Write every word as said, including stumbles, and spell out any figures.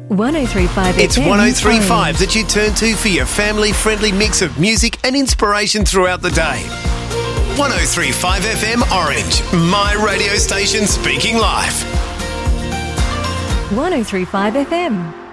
one oh three point five It's F M one oh three point five Orange. that you turn to for your family-friendly mix of music and inspiration throughout the day. one oh three point five F M Orange, my radio station speaking live. one oh three point five F M.